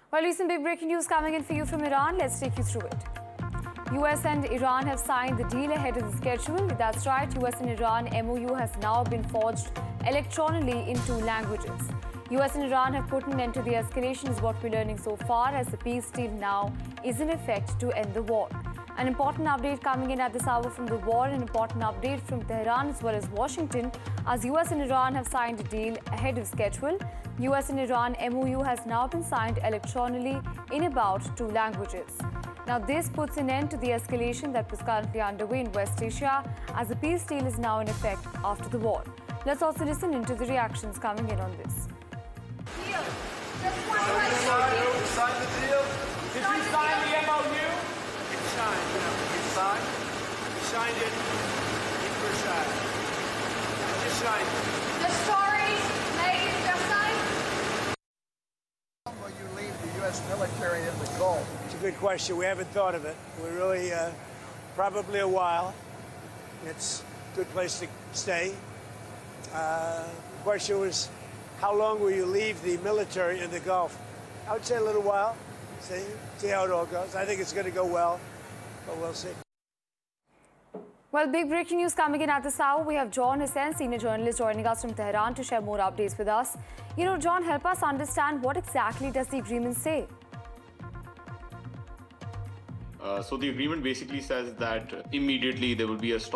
Well, recent big breaking news coming in for you from Iran. Let's take you through it. US and Iran have signed the deal ahead of the schedule. That's right, US and Iran MOU has now been forged electronically in 2 languages. US and Iran have put an end to the escalation is what we're learning so far, as the peace deal now is in effect to end the war. An important update coming in at this hour from the war, an important update from Tehran as well as Washington, as US and Iran have signed a deal ahead of schedule. US and Iran MOU has now been signed electronically in about 2 languages. Now, this puts an end to the escalation that was currently underway in West Asia, as the peace deal is now in effect after the war. Let's also listen into the reactions coming in on this. Deal. Sign the deal. Did you sign the MOU? It's signed. It's signed. You signed it. You were signed. You signed it. The stories made just signed. How long will you leave the U.S. military in the Gulf? It's a good question. We haven't thought of it. We're really probably a while. It's a good place to stay. The question was, how long will you leave the military in the Gulf? I would say a little while. See how it all goes. I think it's going to go well, but we'll see. Well, big breaking news coming in at this hour. We have John Hussain, senior journalist, joining us from Tehran to share more updates with us. John, help us understand, what exactly does the agreement say? So the agreement basically says that immediately there will be a stop